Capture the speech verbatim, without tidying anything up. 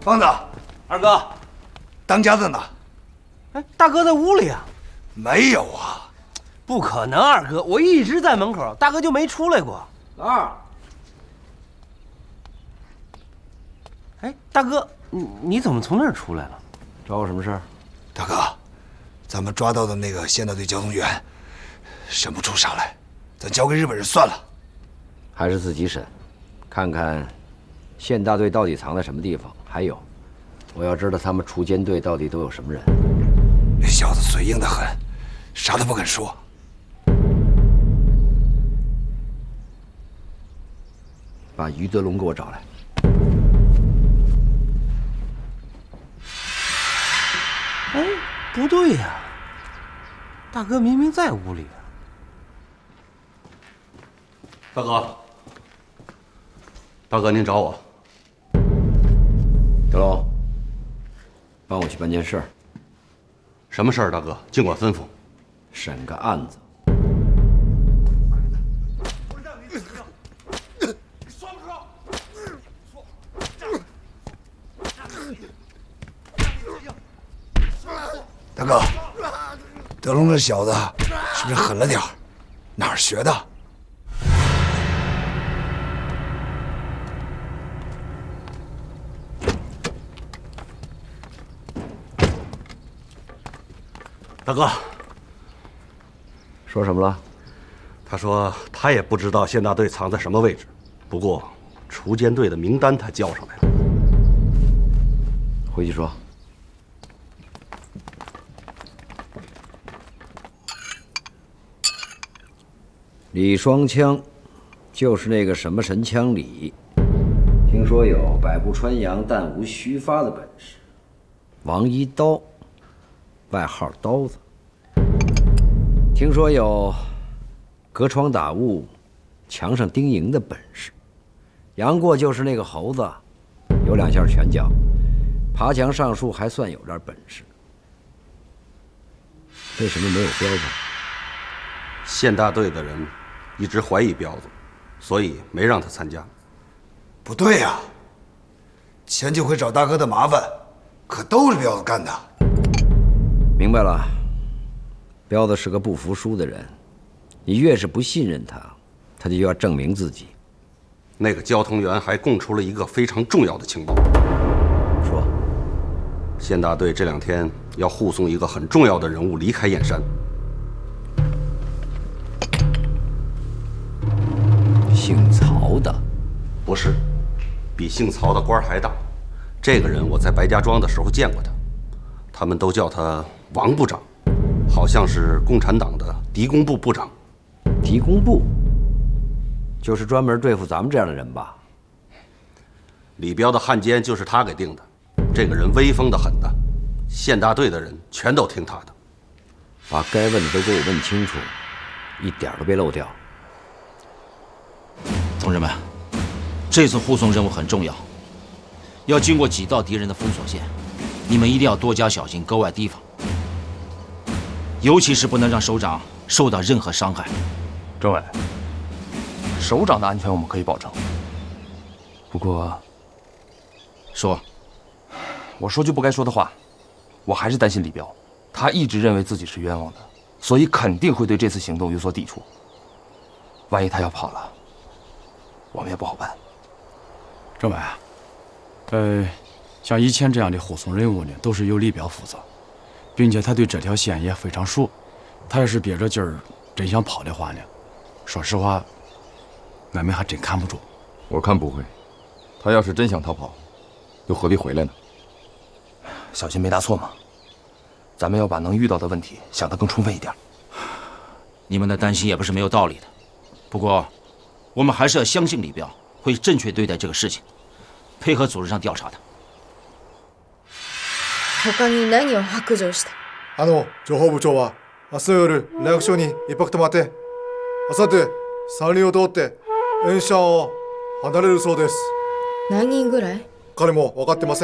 胖子， 二哥， 当家的呢？ 哎，大哥在屋里啊？ 没有啊， 不可能，二哥，我一直在门口，大哥就没出来过。 老二， 哎，大哥，你你怎么从那儿出来了？ 找我什么事儿？ 大哥，咱们抓到的那个县大队交通员审不出啥来，咱交给日本人算了。 还是自己审，看看县大队到底藏在什么地方。还有，我要知道他们锄奸队到底都有什么人。 那小子嘴硬得很，啥都不肯说。 把于德龙给我找来。 哎，不对呀，大哥明明在屋里。 大哥，大哥，您找我？ 德龙，帮我去办件事儿。 什么事儿？大哥，尽管吩咐。 审个案子。 大哥，德龙这小子是不是狠了点儿？哪儿学的？ 大哥， 说什么了？ 他说他也不知道县大队藏在什么位置，不过锄奸队的名单他交上来了。 回去说。李双枪，就是那个什么神枪李，听说有百步穿杨弹无虚发的本事。王一刀，外号刀子，听说有隔窗打雾、墙上钉营的本事。杨过就是那个猴子，有两下拳脚，爬墙上树还算有点本事。为什么没有彪子？ 县大队的人一直怀疑彪子，所以没让他参加。 不对呀、啊，前几回找大哥的麻烦，可都是彪子干的。 明白了，彪子是个不服输的人，你越是不信任他，他就要证明自己。 那个交通员还供出了一个非常重要的情报。 说， 县大队这两天要护送一个很重要的人物离开燕山。 姓曹的？ 不是，比姓曹的官还大。这个人我在白家庄的时候见过他，他们都叫他王部长，好像是共产党的敌工部部长。 敌工部就是专门对付咱们这样的人吧？ 李彪的汉奸就是他给定的。这个人威风的很的，县大队的人全都听他的。 把该问的都给我问清楚，一点都别漏掉。 同志们，这次护送任务很重要，要经过几道敌人的封锁线，你们一定要多加小心，格外提防，尤其是不能让首长受到任何伤害。 政委，首长的安全我们可以保证，不过， 说， 我说句不该说的话，我还是担心李彪，他一直认为自己是冤枉的，所以肯定会对这次行动有所抵触。万一他要跑了，我们也不好办。 政委，呃，像以前这样的护送任务呢，都是由李彪负责，并且他对这条线也非常熟。他要是憋着劲儿，真想跑的话呢，说实话，俺们还真看不住。 我看不会，他要是真想逃跑，又何必回来呢？ 小心没大错嘛。咱们要把能遇到的问题想得更充分一点。 你们的担心也不是没有道理的，不过，我们还是要相信李彪会正确对待这个事情，配合组织上调查他。 他に何を白状した？ あの情報部長は明日夜連絡所に一泊泊まって、明後日山林を通って燕山を離れるそうです。 何人ぐらい？ 彼も分かってません。